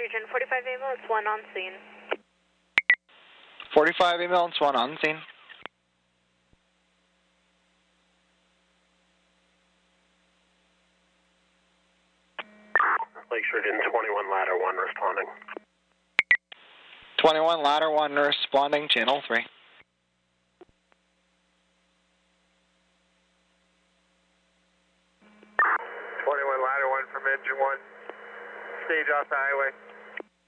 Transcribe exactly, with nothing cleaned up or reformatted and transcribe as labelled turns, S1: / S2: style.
S1: Region forty-five ambulance one on scene.
S2: forty-five ambulance one on scene.
S3: Lakeshore in twenty-one ladder one responding.
S2: twenty-one ladder one responding, channel three.
S3: twenty-one ladder one from engine one. Stage off the highway.